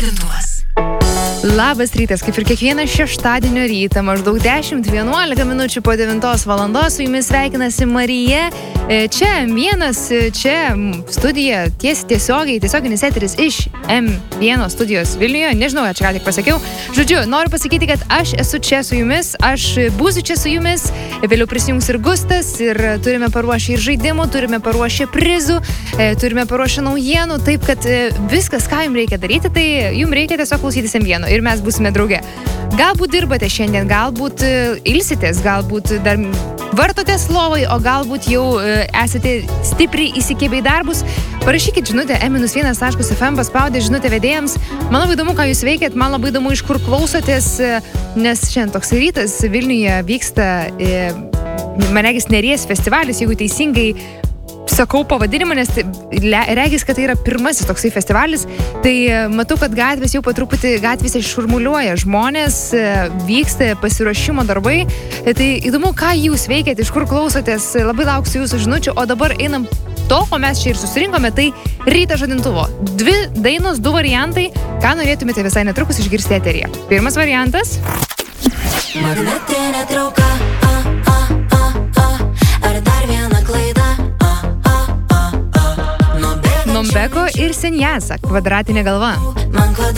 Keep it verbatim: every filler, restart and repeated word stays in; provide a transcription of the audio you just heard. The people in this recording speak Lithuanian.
žadintuvas. Labas rytas, kaip ir kiekvieną šeštadienio rytą, maždaug dešimt vienuolika minučių po devintos valandos su jumis sveikinasi Marija. Čia M vienas, čia studija ties, tiesiogiai, tiesioginis eteris iš M vienas studijos Vilniuje. Nežinau, čia ką tik pasakiau. Žodžiu, noriu pasakyti, kad aš esu čia su jumis, aš būsiu čia su jumis, vėliau prisijungs ir Gustas, ir turime paruošę ir žaidimų, turime paruošę prizų, turime paruošę naujienų, taip kad viskas, ką jums reikia daryti, tai jums reikia tiesiog klausytis M vieno. Ir mes būsime drauge. Galbūt dirbate šiandien, galbūt ilsitės, galbūt dar vartotės lovai, o galbūt jau esate stipriai įsikibę į darbus. Parašykit žinutę em vienas taškas ef em, paspaudę žinutę vedėjams. Man labai įdomu, ką jūs veikiat, man labai įdomu, iš kur klausotės, nes šiandien toks rytas Vilniuje vyksta, man regis, Neries festivalis, jeigu teisingai sakau pavadinimą, nes regis, kad tai yra pirmasis toksai festivalis, tai matau, kad gatvės jau po truputį gatvėse šurmuliuoja, žmonės, vyksta pasiruošimo darbai, tai įdomu, ką jūs veikiat, iš kur klausotės, labai lauksiu jūsų žinučių, o dabar einam to, ko mes čia ir susirinkome, tai ryto žadintuvo. Dvi dainos, du variantai, ką norėtumėte visai netrukus išgirsti eteryje. Pirmas variantas. Magnetinė trauka, a, a, a, a, ar dar viena klaida? Nombeko ir Senjasa, Kvadratinė galva. Man kvadratinė